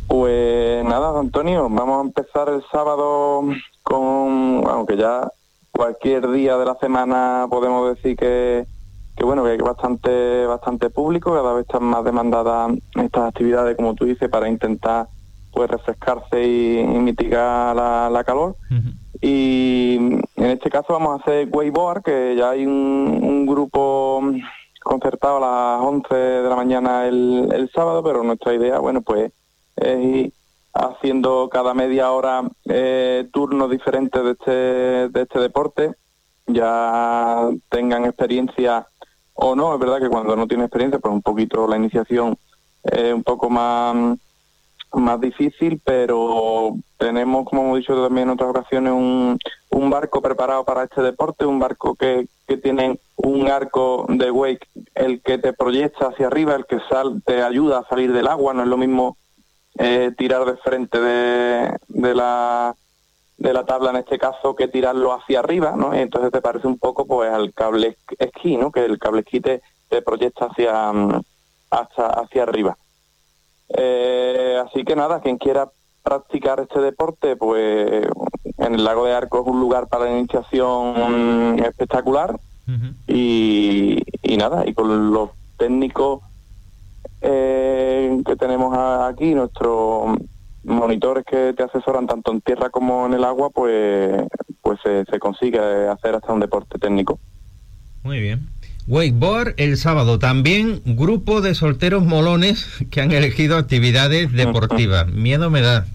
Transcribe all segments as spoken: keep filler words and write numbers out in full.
Pues nada, Antonio, vamos a empezar el sábado con, aunque ya cualquier día de la semana podemos decir que, que bueno, que hay bastante, bastante público, cada vez están más demandadas estas actividades, como tú dices, para intentar pues refrescarse y, y mitigar la, la calor. Uh-huh. Y en este caso vamos a hacer wakeboard, que ya hay un, un grupo concertado a las once de la mañana el, el sábado, pero nuestra idea, bueno, pues es ir haciendo cada media hora eh, turnos diferentes de este, de este deporte, ya tengan experiencia o no. Es verdad que cuando no tiene experiencia, pues un poquito la iniciación es un poco más... más difícil, pero tenemos, como hemos dicho también en otras ocasiones, un, un barco preparado para este deporte, un barco que, que tiene un arco de wake, el que te proyecta hacia arriba, el que sal, te ayuda a salir del agua. No es lo mismo eh, tirar de frente de, de la de la tabla, en este caso, que tirarlo hacia arriba, ¿no? Y entonces te parece un poco pues al cable esquí, ¿no? Que el cable esquí te, te proyecta hacia, hacia, hacia arriba. Eh, así que nada, quien quiera practicar este deporte, pues en el lago de Arco es un lugar para la iniciación espectacular. Uh-huh. y, y nada, y con los técnicos eh, que tenemos aquí, nuestros monitores que te asesoran tanto en tierra como en el agua, pues pues se, se consigue hacer hasta un deporte técnico. Muy bien. Wakeboard el sábado, también grupo de solteros molones que han elegido actividades deportivas. Miedo me da.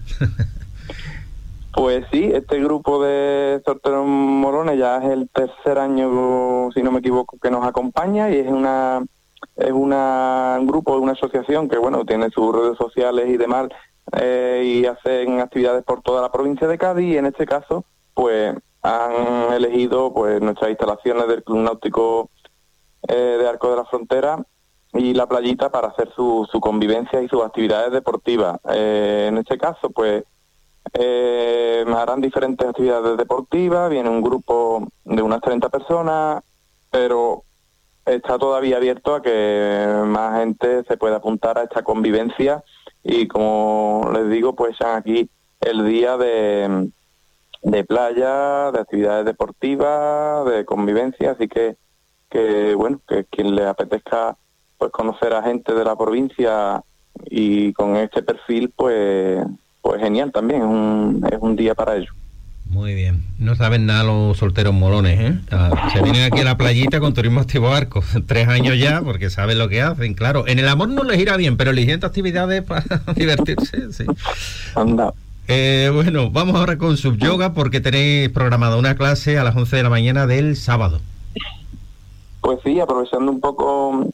Pues sí, este grupo de solteros molones ya es el tercer año, si no me equivoco, que nos acompaña, y es una es una un grupo de una asociación que, bueno, tiene sus redes sociales y demás, eh, y hacen actividades por toda la provincia de Cádiz, y en este caso pues han elegido pues nuestras instalaciones del Club Náutico Eh, de Arco de la Frontera y la playita para hacer su, su convivencia y sus actividades deportivas. Eh, en este caso, pues, eh, harán diferentes actividades deportivas, viene un grupo de unas treinta personas, pero está todavía abierto a que más gente se pueda apuntar a esta convivencia, y como les digo, pues ya aquí el día de, de playa, de actividades deportivas, de convivencia, así que que bueno, que quien le apetezca pues conocer a gente de la provincia y con este perfil, pues pues genial también, es un, es un día para ello. Muy bien, no saben nada los solteros molones, ¿eh? Se vienen aquí a la playita con Turismo Activo Arco, tres años ya, porque saben lo que hacen, claro. En el amor no les irá bien, pero eligiendo actividades para divertirse, sí. Anda. Eh, bueno, vamos ahora con Subyoga, porque tenéis programada una clase a las once de la mañana del sábado. Pues sí, aprovechando un poco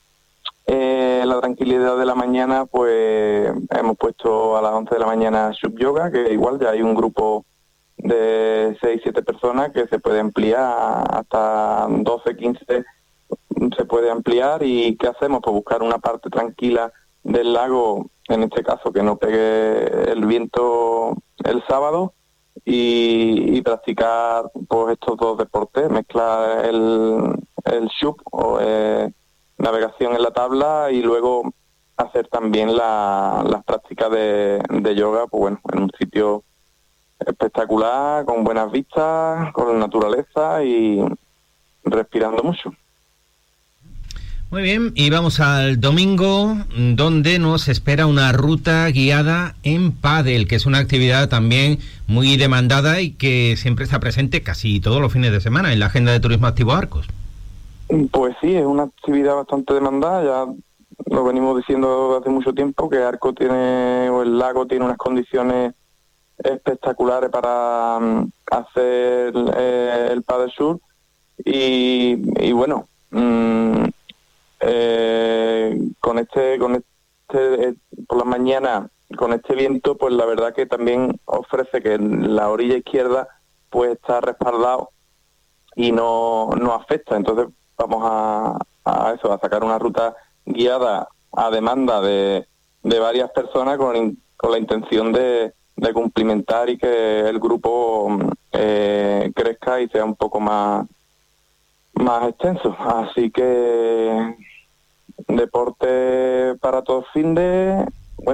eh, la tranquilidad de la mañana, pues hemos puesto a las once de la mañana Subyoga, que igual ya hay un grupo de seis siete personas que se puede ampliar hasta doce quince, se puede ampliar. ¿Y qué hacemos? Pues buscar una parte tranquila del lago, en este caso que no pegue el viento el sábado, y, y practicar pues estos dos deportes, mezclar el, el SUP o eh, navegación en la tabla, y luego hacer también la, las prácticas de, de yoga, pues bueno, en un sitio espectacular, con buenas vistas, con naturaleza y respirando mucho. Muy bien, y vamos al domingo, donde nos espera una ruta guiada en pádel, que es una actividad también muy demandada y que siempre está presente casi todos los fines de semana en la agenda de Turismo Activo Arcos. Pues sí, es una actividad bastante demandada, ya lo venimos diciendo desde hace mucho tiempo, que Arco tiene, o el lago tiene unas condiciones espectaculares para um, hacer eh, el pádel surf, y, y bueno, mmm, eh, con este, con este eh, por la mañana, con este viento, pues la verdad que también ofrece que en la orilla izquierda pues está respaldado y no, no afecta. Entonces vamos a, a eso, a sacar una ruta guiada a demanda de, de varias personas con, con la intención de, de cumplimentar y que el grupo eh, crezca y sea un poco más más extenso. Así que deporte para todo fin de